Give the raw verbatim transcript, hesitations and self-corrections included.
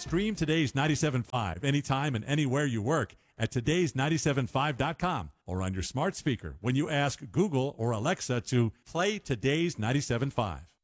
Stream today's ninety-seven point five anytime and anywhere you work at todays nine seven five dot com or on your smart speaker when you ask Google or Alexa to play today's ninety-seven point five.